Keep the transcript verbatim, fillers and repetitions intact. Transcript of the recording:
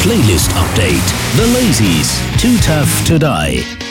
Playlist Update. The Lazies, Too Tough to Die.